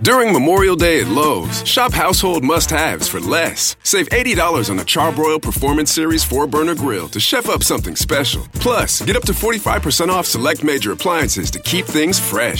During Memorial Day at Lowe's, shop household must-haves for less. Save $80 on a Charbroil Performance Series 4-burner grill to chef up something special. Plus, get up to 45% off select major appliances to keep things fresh.